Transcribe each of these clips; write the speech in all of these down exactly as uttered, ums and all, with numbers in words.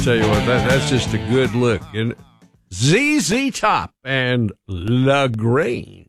tell you what, that, that's just a good look. And Z Z Top and LaGrange.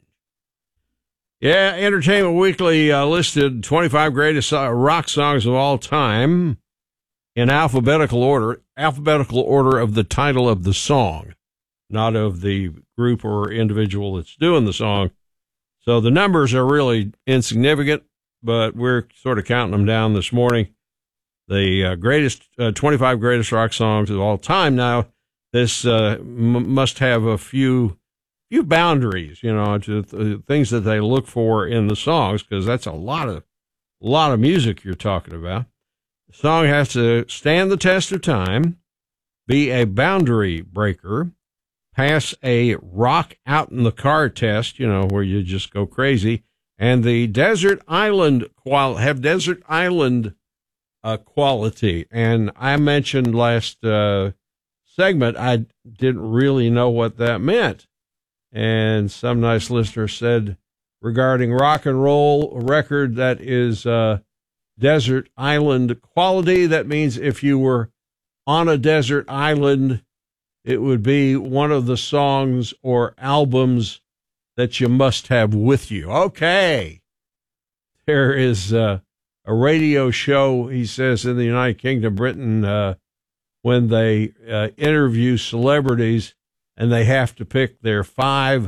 Yeah, Entertainment Weekly uh, listed twenty-five greatest uh, rock songs of all time in alphabetical order, alphabetical order of the title of the song, not of the group or individual that's doing the song. So the numbers are really insignificant, but we're sort of counting them down this morning. The uh, greatest, uh, twenty-five greatest rock songs of all time. Now, this uh, m- must have a few few boundaries, you know, to th- things that they look for in the songs, because that's a lot of a lot of music you're talking about. The song has to stand the test of time, be a boundary breaker, pass a rock out in the car test, you know, where you just go crazy, and the desert island qual have desert island uh, quality. And I mentioned last uh, segment I didn't really know what that meant. And some nice listener said regarding rock and roll record that is uh, desert island quality, that means if you were on a desert island, it would be one of the songs or albums that you must have with you. Okay. There is uh, a radio show, he says, in the United Kingdom, Britain, uh, when they uh, interview celebrities, and they have to pick their five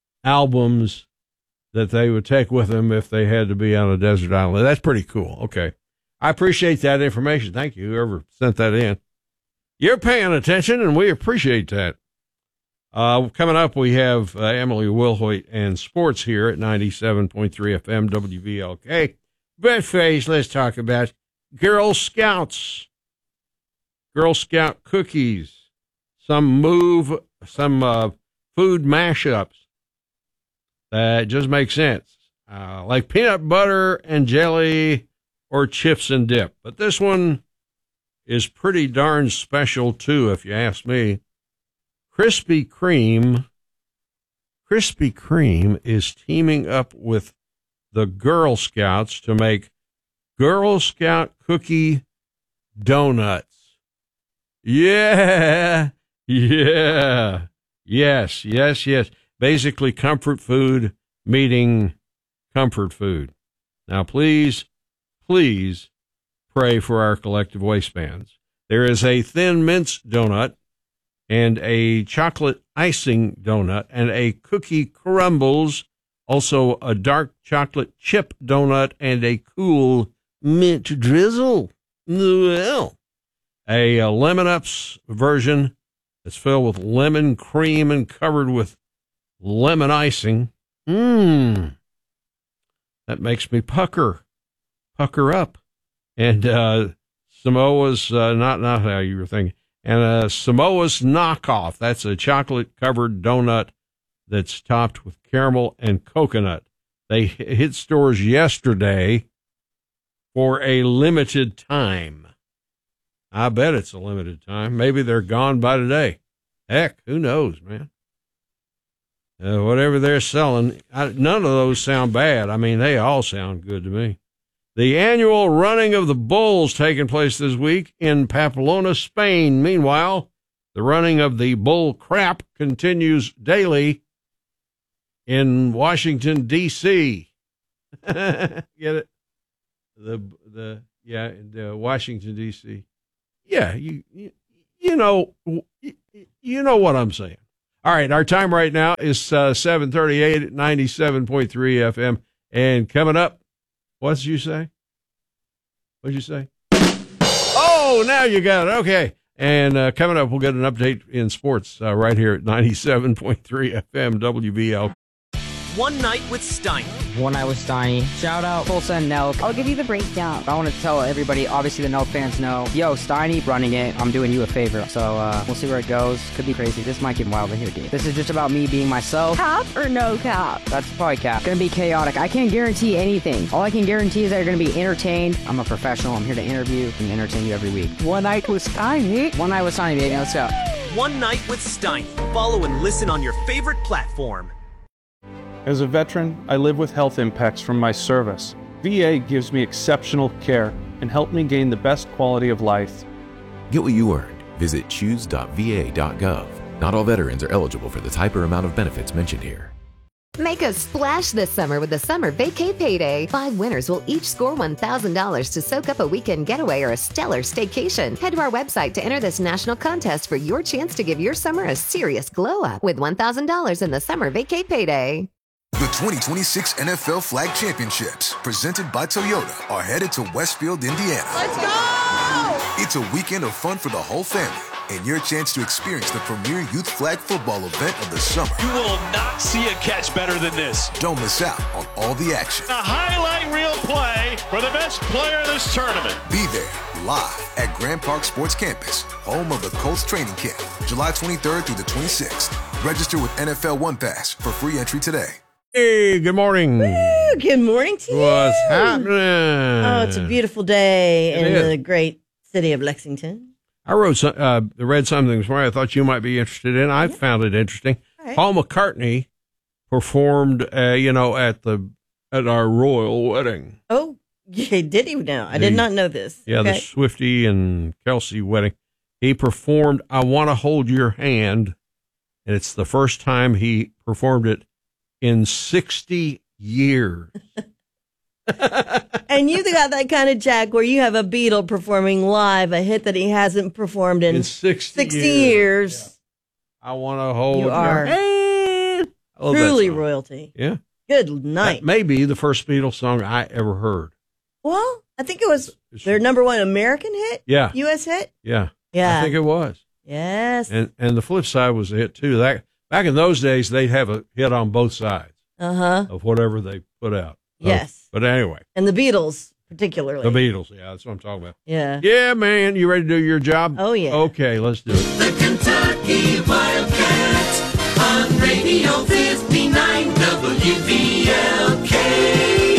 albums that they would take with them if they had to be on a desert island. That's pretty cool. Okay. I appreciate that information. Thank you, whoever sent that in. You're paying attention, and we appreciate that. Uh, coming up, we have uh, Emily Wilhoit and sports here at ninety-seven point three F M W V L K. Breakfast, let's talk about Girl Scouts. Girl Scout cookies. Some move, some uh, food mashups that just make sense, uh, like peanut butter and jelly or chips and dip. But this one is pretty darn special, too, if you ask me. Krispy Kreme, Krispy Kreme is teaming up with the Girl Scouts to make Girl Scout cookie donuts. Yeah! Yeah. Yes, yes, yes. Basically, comfort food meeting comfort food. Now, please, please pray for our collective waistbands. There is a thin mince donut and a chocolate icing donut and a cookie crumbles, also a dark chocolate chip donut and a cool mint drizzle. Well, a, a Lemon Ups version. It's filled with lemon cream and covered with lemon icing. Mmm. That makes me pucker. Pucker up. And uh, Samoa's, uh, not, not how you were thinking, and uh, Samoa's knockoff. That's a chocolate-covered donut that's topped with caramel and coconut. They hit stores yesterday for a limited time. I bet it's a limited time. Maybe they're gone by today. Heck, who knows, man? Uh, whatever they're selling, I, none of those sound bad. I mean, they all sound good to me. The annual running of the bulls taking place this week in Pamplona, Spain. Meanwhile, the running of the bull crap continues daily in Washington, D C Get it? The, the, yeah, the Washington, D C Yeah, you, you, you know, you know what I'm saying. All right, our time right now is uh, seven thirty-eight at ninety-seven point three F M. And coming up, what did you say? What did you say? Oh, now you got it. Okay. And uh, coming up, we'll get an update in sports uh, right here at ninety-seven point three F M W V L. One Night with Steiny. One Night with Steiny. Shout out Tulsa and Nelk. I'll give you the breakdown. I want to tell everybody, obviously the Nelk fans know, yo, Steiny running it. I'm doing you a favor. So uh, we'll see where it goes. Could be crazy. This might get wild in here, dude. This is just about me being myself. Cap or no cap? That's probably cap. Gonna be chaotic. I can't guarantee anything. All I can guarantee is that you're gonna be entertained. I'm a professional. I'm here to interview and entertain you every week. One Night with Steiny. One Night with Steiny, baby. Let's go. One Night with Steiny. Follow and listen on your favorite platform. As a veteran, I live with health impacts from my service. V A gives me exceptional care and helped me gain the best quality of life. Get what you earned Visit choose dot v a dot gov. Not all veterans are eligible for the type or amount of benefits mentioned here. Make a splash this summer with the Summer Vacay Payday. Five winners will each score one thousand dollars to soak up a weekend getaway or a stellar staycation. Head to our website to enter this national contest for your chance to give your summer a serious glow-up with one thousand dollars in the Summer Vacay Payday. The twenty twenty-six N F L Flag Championships, presented by Toyota, are headed to Westfield, Indiana. Let's go! It's a weekend of fun for the whole family, and your chance to experience the premier youth flag football event of the summer. You will not see a catch better than this. Don't miss out on all the action. A highlight reel play for the best player in this tournament. Be there, live at Grand Park Sports Campus, home of the Colts training camp, July twenty-third through the twenty-sixth. Register with N F L One Pass for free entry today. Hey, good morning. Woo, good morning to you. What's happening? Oh, it's a beautiful day It in is. the great city of Lexington. I wrote, some, uh, read something this morning I thought you might be interested in. I found it interesting. Right. Paul McCartney performed, uh, you know, at the at our royal wedding. Oh, yeah, did he now? I did The- not know this. Yeah, the Okay. Swifty and Kelsey wedding. He performed "I Want to Hold Your Hand," and it's the first time he performed it in sixty years. And you got that kind of Jack where you have a Beatle performing live a hit that he hasn't performed in, In sixty, sixty years. years. I want to hold You your are hand. I love that Truly song. royalty. Yeah. Good night. That may be the first Beatles song I ever heard. Well, I think it was their number one American hit. Yeah. U S hit. Yeah. Yeah. I think it was. Yes. And and the flip side was a hit too. That back in those days they'd have a hit on both sides Uh huh. of whatever they put out. So, Yes. but anyway, And the Beatles, particularly. the Beatles, yeah, that's what I'm talking about. Yeah. Yeah, man, you ready to do your job? Oh, yeah. Okay, let's do it. The Kentucky Wildcats on Radio fifty-nine W V L K.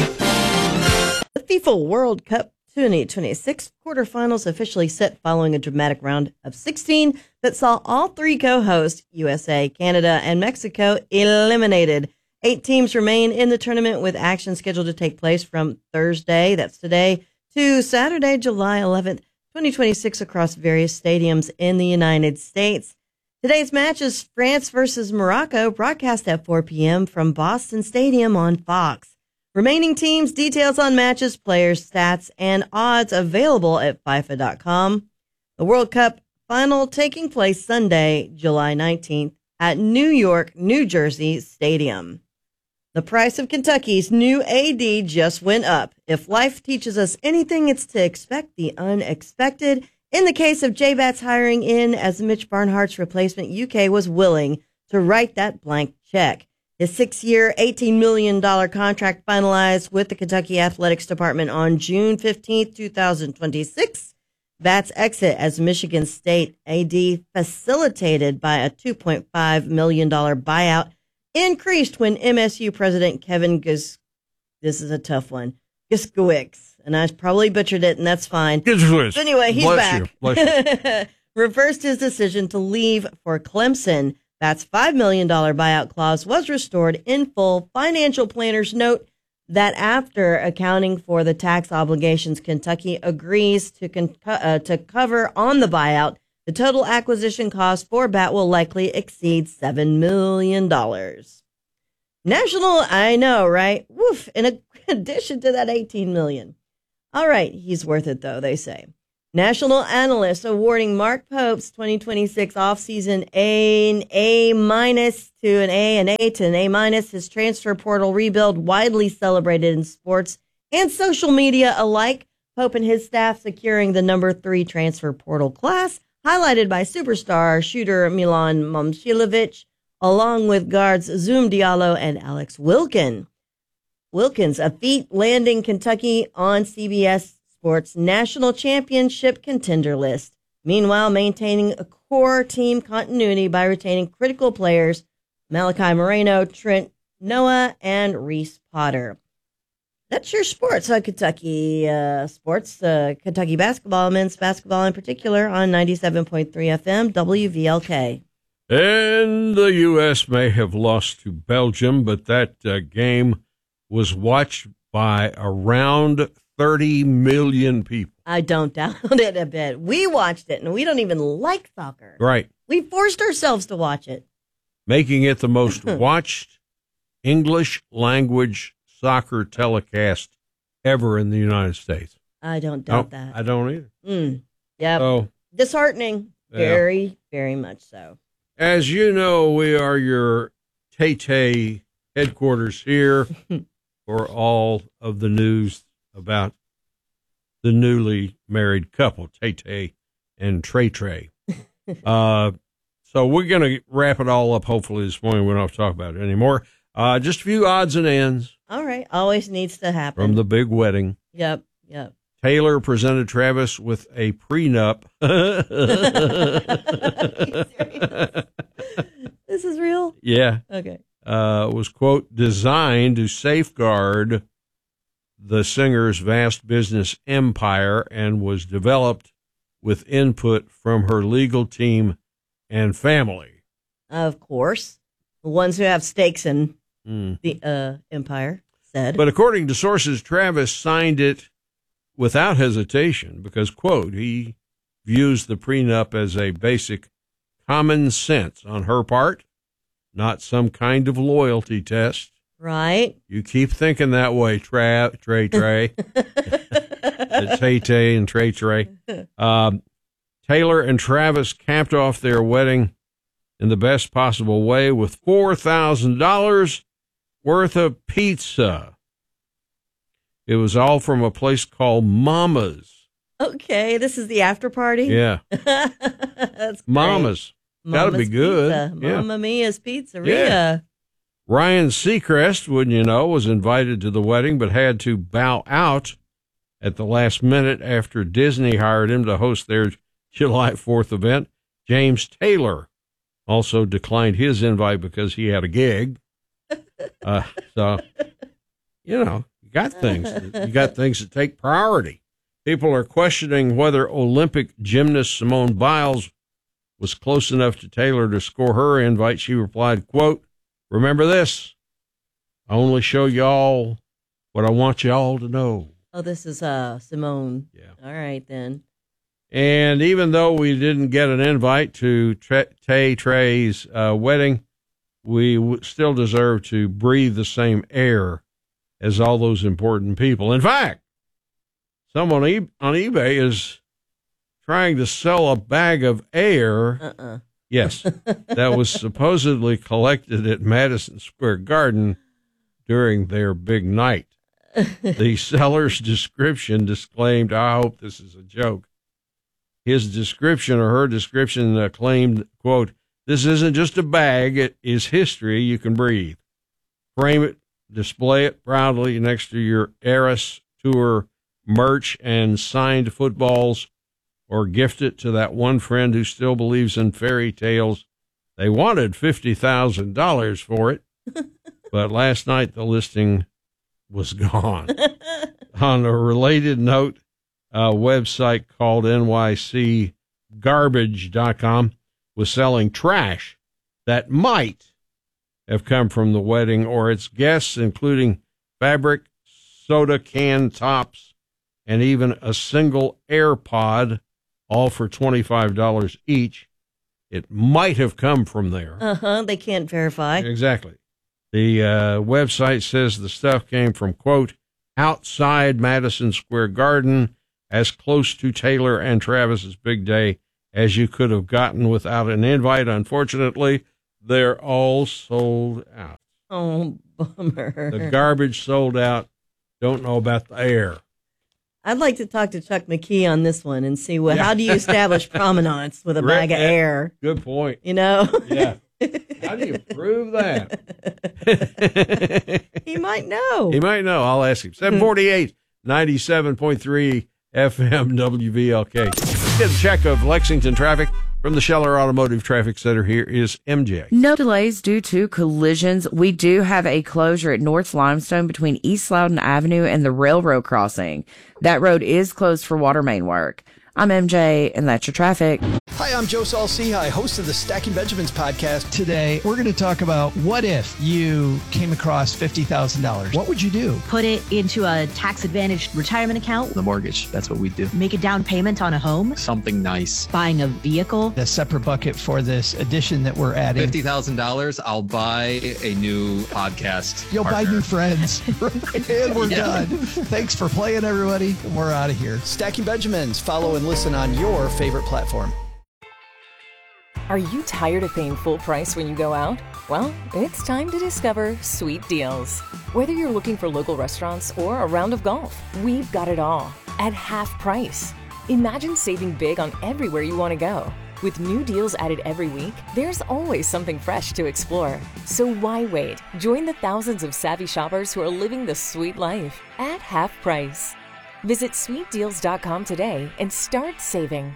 The FIFA World Cup twenty twenty-six quarterfinals officially set following a dramatic round of sixteen that saw all three co-hosts, U S A, Canada, and Mexico, eliminated. Eight teams remain in the tournament with action scheduled to take place from Thursday, that's today, to Saturday, July eleventh, twenty twenty-six across various stadiums in the United States. Today's match is France versus Morocco, broadcast at four p.m. from Boston Stadium on Fox. Remaining teams, details on matches, players, stats, and odds available at FIFA dot com. The World Cup final taking place Sunday, July nineteenth at New York, New Jersey Stadium. The price of Kentucky's new A D just went up. If life teaches us anything, it's to expect the unexpected. In the case of J BAT's hiring in as Mitch Barnhart's replacement, U K was willing to write that blank check. His six-year, eighteen million dollars contract finalized with the Kentucky Athletics Department on June fifteenth, twenty twenty-six. Bat's exit as Michigan State A D, facilitated by a two point five million dollars buyout, increased when M S U President Kevin Gus, this is a tough one, Guskiewicz, and I probably butchered it, and that's fine. Guskiewicz. But anyway, he's Bless back. you. Bless you. Reversed his decision to leave for Clemson. That's five million dollars buyout clause was restored in full. Financial planners note that after accounting for the tax obligations, Kentucky agrees to con- uh, to cover on the buyout. The total acquisition cost for Bat will likely exceed seven million dollars. National, I know, right? Woof, in addition to that eighteen million dollars. All right, he's worth it, though, they say. National analysts awarding Mark Pope's twenty twenty-six offseason A, an A minus to an A, an A to an A minus. His transfer portal rebuild widely celebrated in sports and social media alike. Pope and his staff securing the number three transfer portal class, highlighted by superstar shooter Milan Momcilovic, along with guards Zoom Diallo and Alex Wilkin. Wilkins, a feat landing Kentucky on C B S Sports National Championship contender list. Meanwhile, maintaining a core team continuity by retaining critical players Malachi Moreno, Trent Noah, and Reese Potter. That's your sports, uh, Kentucky uh, sports, uh, Kentucky basketball, men's basketball in particular, on ninety-seven point three F M, W V L K. And the U S may have lost to Belgium, but that uh, game was watched by around thirty million people. I don't doubt it a bit. We watched it, and we don't even like soccer. Right. We forced ourselves to watch it. Making it the most watched English language soccer telecast ever in the United States. I don't doubt Nope, that. I don't either. Mm, yep. So, Disheartening. Yeah. Very, very much so. as you know, we are your Tay-Tay headquarters here for all of the news about the newly married couple, Tay-Tay and Trey-Trey. uh, so we're going to wrap it all up, hopefully, this morning. We don't have to talk about it anymore. Uh, just a few odds and ends All right. Always needs to happen. from the big wedding. Yep, yep. Taylor presented Travis with a prenup. This is real? Yeah. Okay. Uh, was, quote, designed to safeguard the singer's vast business empire and was developed with input from her legal team and family. Of course. The ones who have stakes in Mm. the uh, empire said. But according to sources, Travis signed it without hesitation because, quote, he views the prenup as a basic common sense on her part, not some kind of loyalty test. Right. You keep thinking that way, Tra- Trey Trey. Tay Tay and Trey Trey. Um, Taylor and Travis capped off their wedding in the best possible way with four thousand dollars worth of pizza. It was all from a place called Mama's. Okay, this is the after party? Yeah. That's great. Mama's. Gotta be Mama's good. Pizza. Yeah. Mamma Mia's Pizzeria. Yeah. Ryan Seacrest, wouldn't you know, was invited to the wedding but had to bow out at the last minute after Disney hired him to host their July fourth event. James Taylor also declined his invite because he had a gig. Uh, so, you know, you got things. You got things that take priority. People are questioning whether Olympic gymnast Simone Biles was close enough to Taylor to score her invite. She replied, quote, remember this, I only show y'all what I want y'all to know. Oh, this is uh Simone. Yeah. All right, then. And even though we didn't get an invite to Tre- Tay Trey's uh, wedding, we w- still deserve to breathe the same air as all those important people. In fact, someone e- on eBay is trying to sell a bag of air. Uh-uh. Yes, that was supposedly collected at Madison Square Garden during their big night. The seller's description disclaimed, I hope this is a joke. His description or her description uh, claimed, quote, this isn't just a bag, it is history you can breathe. Frame it, display it proudly next to your Eras Tour merch and signed footballs, or gift it to that one friend who still believes in fairy tales. They wanted fifty thousand dollars for it, but last night the listing was gone. On a related note, a website called N Y C garbage dot com was selling trash that might have come from the wedding or its guests, including fabric, soda can tops, and even a single AirPod, all for twenty-five dollars each. It might have come from there. Uh-huh, they can't verify. Exactly. The uh, website says the stuff came from, quote, outside Madison Square Garden, as close to Taylor and Travis's big day as you could have gotten without an invite. Unfortunately, they're all sold out. Oh, bummer. The garbage sold out. Don't know about the air. I'd like to talk to Chuck McKee on this one and see, well, Yeah. how do you establish provenance with a bag of air? Good point. You know? Yeah. How do you prove that? He might know. He might know. I'll ask him. seven forty-eight, ninety-seven point three F M W V L K. Let's get a check of Lexington traffic from the Scheller Automotive Traffic Center. Here is M J. No delays due to collisions. We do have a closure at North Limestone between East Loudon Avenue and the railroad crossing. That road is closed for water main work. I'm M J, and that's your traffic. Hi, I'm Joe Saul-Sehy, host of the Stacking Benjamins podcast. Today, we're going to talk about what if you came across fifty thousand dollars. What would you do? Put it into a tax-advantaged retirement account. The mortgage, that's what we do. Make a down payment on a home. Something nice. Buying a vehicle. A separate bucket for this addition that we're adding. fifty thousand dollars, I'll buy a new podcast You'll partner. buy new friends. And we're Yeah. done. Thanks for playing, everybody. We're out of here. Stacking Benjamins. Follow and listen on your favorite platform. Are you tired of paying full price when you go out? Well, it's time to discover Sweet Deals. Whether you're looking for local restaurants or a round of golf, we've got it all at half price. Imagine saving big on everywhere you want to go. With new deals added every week, there's always something fresh to explore. So why wait? Join the thousands of savvy shoppers who are living the sweet life at half price. Visit sweet deals dot com today and start saving.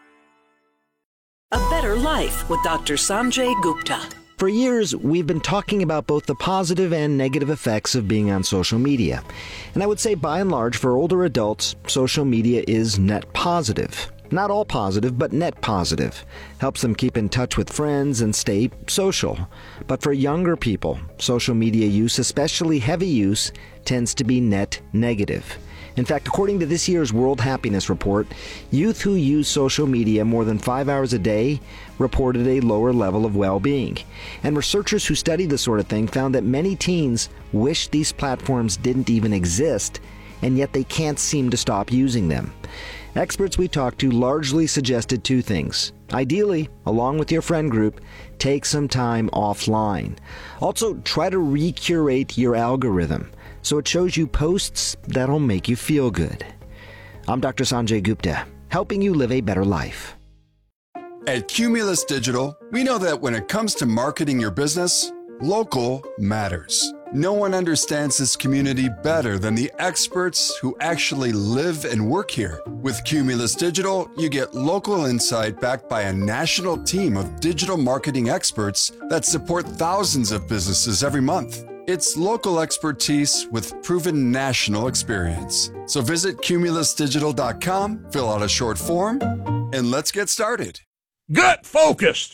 A Better Life with Doctor Sanjay Gupta. For years, we've been talking about both the positive and negative effects of being on social media. And I would say by and large, for older adults, social media is net positive. Not all positive, but net positive. Helps them keep in touch with friends and stay social. But for younger people, social media use, especially heavy use, tends to be net negative. In fact, according to this year's World Happiness Report, youth who use social media more than five hours a day reported a lower level of well-being. And researchers who study this sort of thing found that many teens wish these platforms didn't even exist, and yet they can't seem to stop using them. Experts we talked to largely suggested two things. Ideally, along with your friend group, take some time offline. Also, try to recurate your algorithm so it shows you posts that'll make you feel good. I'm Doctor Sanjay Gupta, helping you live a better life. At Cumulus Digital, we know that when it comes to marketing your business, local matters. No one understands this community better than the experts who actually live and work here. With Cumulus Digital, you get local insight backed by a national team of digital marketing experts that support thousands of businesses every month. It's local expertise with proven national experience. So visit cumulus digital dot com, fill out a short form, and let's get started. Gut focused.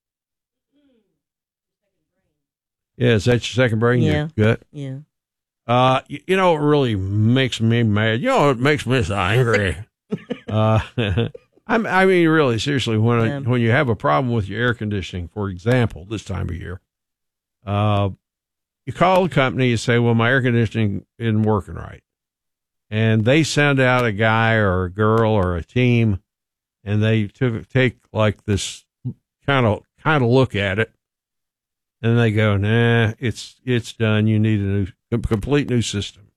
Yeah, is that your second brain? Yeah. Your gut? Yeah. Uh, you, you know, it really makes me mad. You know, it makes me so angry. uh, I'm, I mean, really, seriously, when Yeah. I, when you have a problem with your air conditioning, for example, this time of year, uh, you call the company, you say, well, my air conditioning isn't working right. And they send out a guy or a girl or a team, and they took, take like this kind of, kind of look at it. And they go, nah, it's, it's done. You need a new, a complete new system.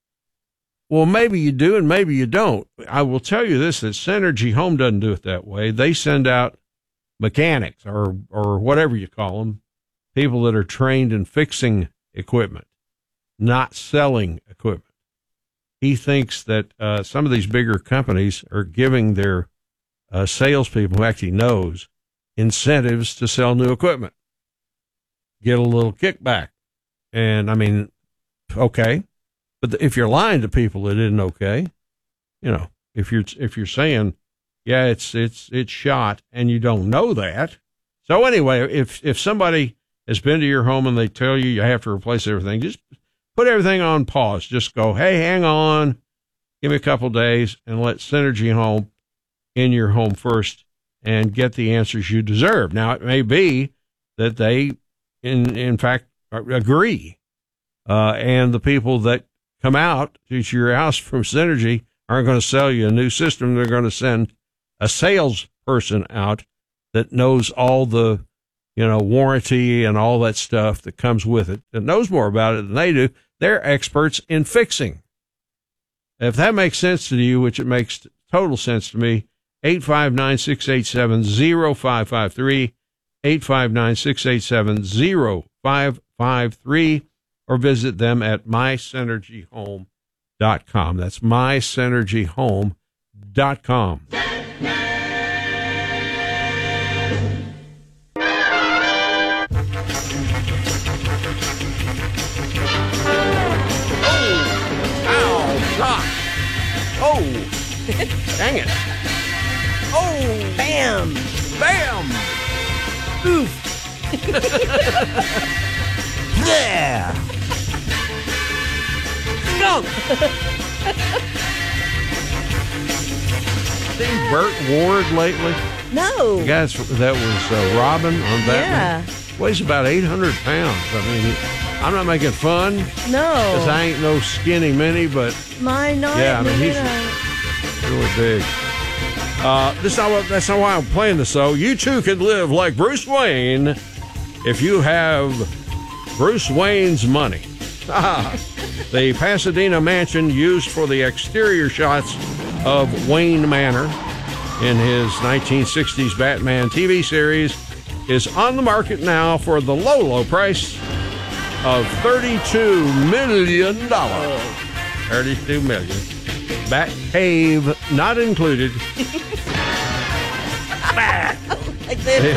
Well, maybe you do and maybe you don't. I will tell you this, that Synergy Home doesn't do it that way. They send out mechanics or, or whatever you call them, people that are trained in fixing equipment, not selling equipment. He thinks that uh, some of these bigger companies are giving their uh, salespeople, who actually knows, incentives to sell new equipment, get a little kickback. And I mean, okay, but if you're lying to people, it isn't okay. You know, if you're if you're saying, yeah, it's it's it's shot, and you don't know that. So anyway, if if somebody has been to your home and they tell you you have to replace everything, just put everything on pause. Just go, hey, hang on, give me a couple of days, and let Synergy Home in your home first and get the answers you deserve. Now, it may be that they, in in fact, agree, uh, and the people that come out to your house from Synergy aren't going to sell you a new system. They're going to send a salesperson out that knows all the, you know, warranty and all that stuff that comes with it, that knows more about it than they do. They're experts in fixing. If that makes sense to you, which it makes total sense to me, eight five nine, six eight seven, zero five five three, eight five nine, six eight seven, zero five five three, or visit them at my synergy home dot com. That's my synergy home dot com. Oh, dang it. Oh, bam. Bam. Oof. Yeah. Skunk. Seen Burt Ward lately? No. The guy that was uh, Robin on Batman. Yeah. Weighs about eight hundred pounds. I mean, I'm not making fun. No. Because I ain't no skinny mini, but Mine not. yeah, I mean, no, he's no. really big. Uh, this not what, that's not why I'm playing this, though. You too can live like Bruce Wayne if you have Bruce Wayne's money. The Pasadena mansion used for the exterior shots of Wayne Manor in his nineteen sixties Batman T V series is on the market now for the low, low price of thirty-two million dollars. thirty-two million dollars. Bat Cave not included. Like this.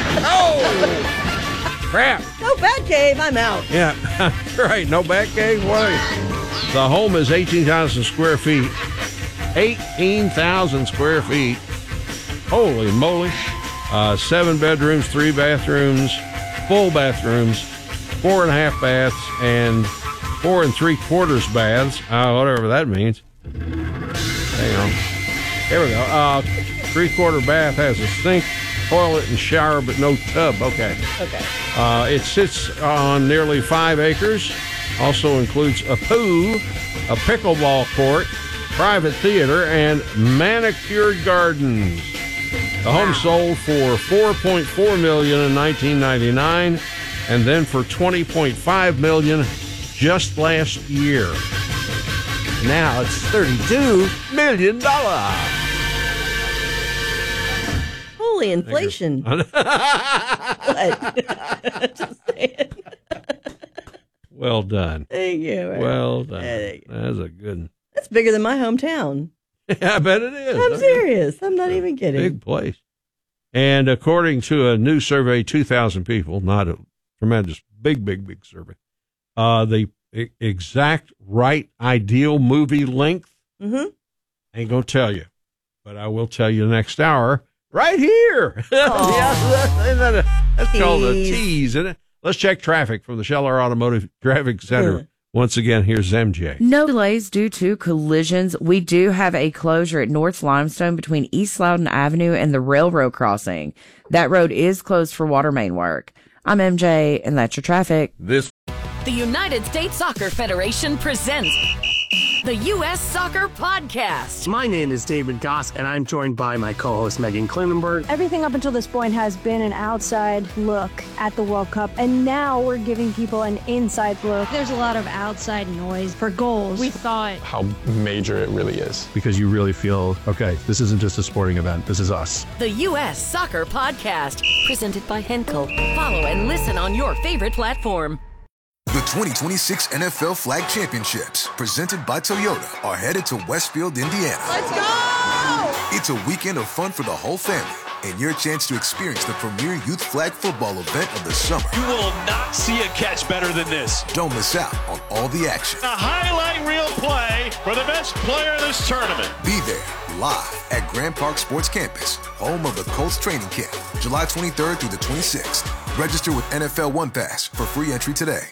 Oh! Crap. No Bat Cave, I'm out. Yeah, right. No Bat Cave. Why? The home is eighteen thousand square feet. eighteen thousand square feet. Holy moly. Uh, seven bedrooms, three bathrooms, full bathrooms, four and a half baths, and four and three quarters baths. Uh, whatever that means. Hang on. Here we go. Uh, three quarter bath has a sink, toilet, and shower, but no tub. Okay. Okay. Uh, it sits on nearly five acres. Also includes a pool, a pickleball court, private theater, and manicured gardens. The home sold for four point four million dollars in nineteen ninety-nine, and then for twenty point five million dollars just last year. Now it's thirty-two million dollars. Holy inflation. What? Just saying. Well done. Thank you. Well done. Yeah, you That's a good one. That's bigger than my hometown. Yeah, I bet it is. I'm serious. I'm not even kidding. Big place. And according to a new survey, two thousand people, not a tremendous, big, big, big survey, uh, the e- exact right ideal movie length, Mm-hmm. I ain't going to tell you, but I will tell you next hour right here. Yeah, that, that's called a tease, isn't it? Let's check traffic from the Scheller Automotive Traffic Center. Once again, here's M J. No delays due to collisions. We do have a closure at North Limestone between East Loudon Avenue and the railroad crossing. That road is closed for water main work. I'm M J, and that's your traffic. This. The United States Soccer Federation presents the U S Soccer Podcast. My name is David Goss, and I'm joined by my co-host Megan Klinenberg. Everything up until this point has been an outside look at the World Cup, and now we're giving people an inside look. There's a lot of outside noise for goals. We thought how major it really is, because you really feel, okay, this isn't just a sporting event, this is us. The U S Soccer Podcast, presented by Henkel. Follow and listen on your favorite platform. The twenty twenty-six N F L Flag Championships, presented by Toyota, are headed to Westfield, Indiana. Let's go! It's a weekend of fun for the whole family, and your chance to experience the premier youth flag football event of the summer. You will not see a catch better than this. Don't miss out on all the action. A highlight reel play for the best player in this tournament. Be there, live at Grand Park Sports Campus, home of the Colts training camp, July twenty-third through the twenty-sixth. Register with N F L One Pass for free entry today.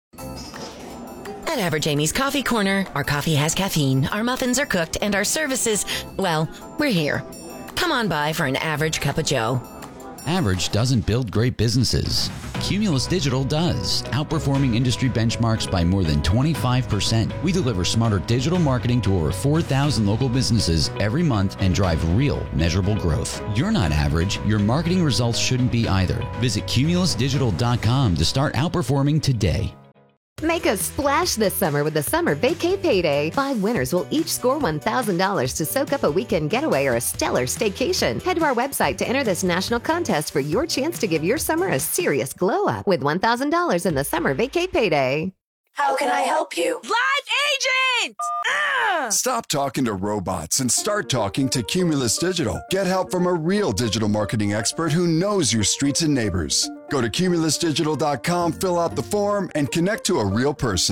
At Average Amy's Coffee Corner, our coffee has caffeine, our muffins are cooked, and our services, well, we're here. Come on by for an average cup of joe. Average doesn't build great businesses. Cumulus Digital does, outperforming industry benchmarks by more than twenty-five percent. We deliver smarter digital marketing to over four thousand local businesses every month and drive real, measurable growth. You're not average. Your marketing results shouldn't be either. Visit cumulus digital dot com to start outperforming today. Make a splash this summer with the Summer Vacay Payday. Five winners will each score one thousand dollars to soak up a weekend getaway or a stellar staycation. Head to our website to enter this national contest for your chance to give your summer a serious glow up with one thousand dollars in the Summer Vacay Payday. How can I help you? Live agent! Ah! Stop talking to robots and start talking to Cumulus Digital. Get help from a real digital marketing expert who knows your streets and neighbors. Go to cumulus digital dot com, fill out the form, and connect to a real person.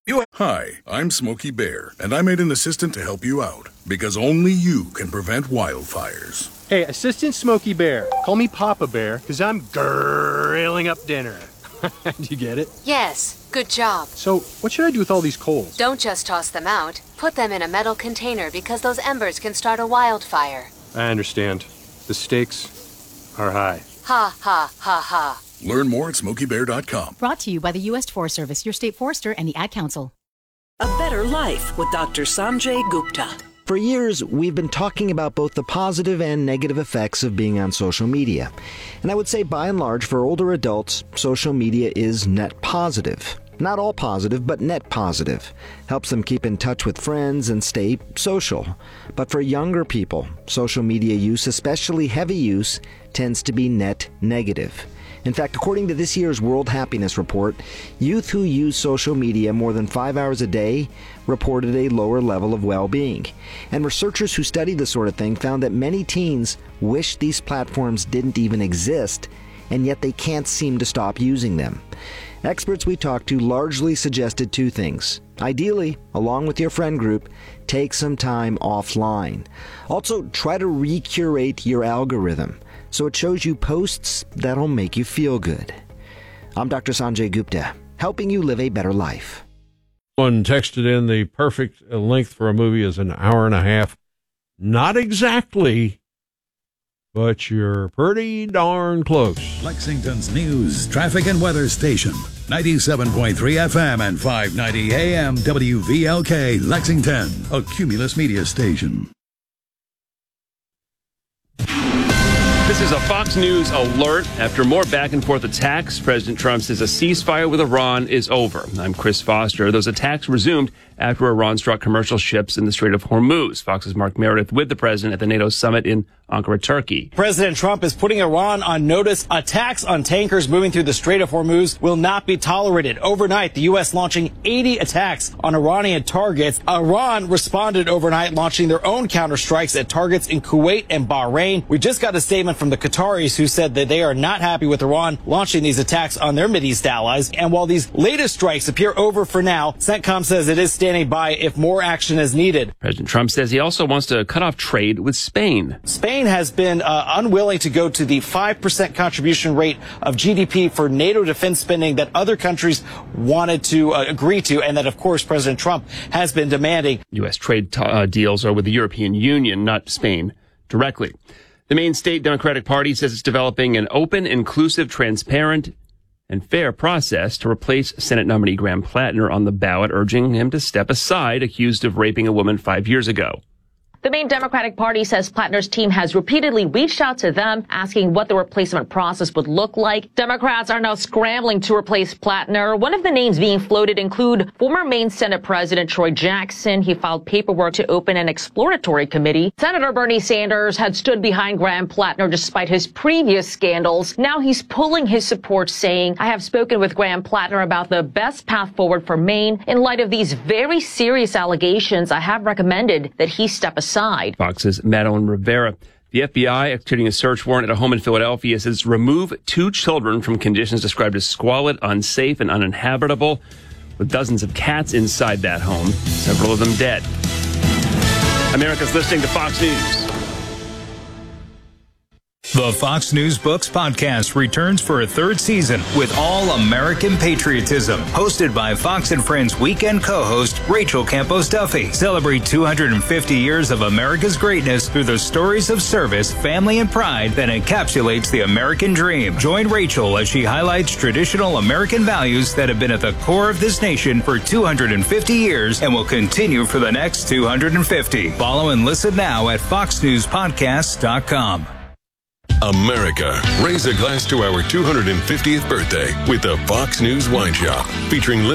Hi, I'm Smokey Bear, and I made an assistant to help you out, because only you can prevent wildfires. Hey, Assistant Smokey Bear. Call me Papa Bear, because I'm grilling up dinner. Do you get it? Yes, good job. So, what should I do with all these coals? Don't just toss them out. Put them in a metal container because those embers can start a wildfire. I understand. The stakes are high. Ha, ha, ha, ha. Learn more at smokey bear dot com. Brought to you by the U S Forest Service, your state forester, and the Ad Council. A Better Life with Doctor Sanjay Gupta. For years, we've been talking about both the positive and negative effects of being on social media. And I would say by and large, for older adults, social media is net positive. Not all positive, but net positive. Helps them keep in touch with friends and stay social. But for younger people, social media use, especially heavy use, tends to be net negative. In fact, according to this year's World Happiness Report, youth who use social media more than five hours a day reported a lower level of well-being. And researchers who studied this sort of thing found that many teens wish these platforms didn't even exist, and yet they can't seem to stop using them. Experts we talked to largely suggested two things. Ideally, along with your friend group, take some time offline. Also, try to recurate your algorithm so it shows you posts that'll make you feel good. I'm Doctor Sanjay Gupta, helping you live a better life. One texted in the perfect length for a movie is an hour and a half. Not exactly, but you're pretty darn close. Lexington's news, traffic, and weather station. ninety-seven point three F M and five ninety A M W V L K, Lexington, a Cumulus Media station. This is a Fox News alert. After more back and forth attacks, President Trump says a ceasefire with Iran is over. I'm Chris Foster. Those attacks resumed after Iran struck commercial ships in the Strait of Hormuz. Fox's Mark Meredith with the president at the NATO summit in Ankara, Turkey. President Trump is putting Iran on notice. Attacks on tankers moving through the Strait of Hormuz will not be tolerated. Overnight, the U S launching eighty attacks on Iranian targets. Iran responded overnight, launching their own counterstrikes at targets in Kuwait and Bahrain. We just got a statement from the Qataris who said that they are not happy with Iran launching these attacks on their Mideast allies. And while these latest strikes appear over for now, CENTCOM says it is standing by if more action is needed. President Trump says he also wants to cut off trade with Spain. Spain has been uh, unwilling to go to the five percent contribution rate of G D P for NATO defense spending that other countries wanted to uh, agree to, and that, of course, President Trump has been demanding. U S trade t- uh, deals are with the European Union, not Spain directly. The Maine State Democratic Party says it's developing an open, inclusive, transparent, and fair process to replace Senate nominee Graham Plattner on the ballot, urging him to step aside, accused of raping a woman five years ago. The Maine Democratic Party says Plattner's team has repeatedly reached out to them, asking what the replacement process would look like. Democrats are now scrambling to replace Plattner. One of the names being floated include former Maine Senate President Troy Jackson. He filed paperwork to open an exploratory committee. Senator Bernie Sanders had stood behind Graham Plattner despite his previous scandals. Now he's pulling his support, saying, I have spoken with Graham Plattner about the best path forward for Maine. In light of these very serious allegations, I have recommended that he step aside. Fox's Madeline Rivera. The F B I, executing a search warrant at a home in Philadelphia, says remove two children from conditions described as squalid, unsafe, and uninhabitable, with dozens of cats inside that home, several of them dead. America's listening to Fox News. The Fox News Books podcast returns for a third season with All American Patriotism, hosted by Fox and Friends weekend co-host Rachel Campos Duffy. Celebrate two hundred fifty years of America's greatness through the stories of service, family, and pride that encapsulates the American dream. Join Rachel as she highlights traditional American values that have been at the core of this nation for two hundred fifty years and will continue for the next two hundred fifty. Follow and listen now at fox news podcast dot com. America, raise a glass to our two hundred fiftieth birthday with the Fox News Wine Shop, featuring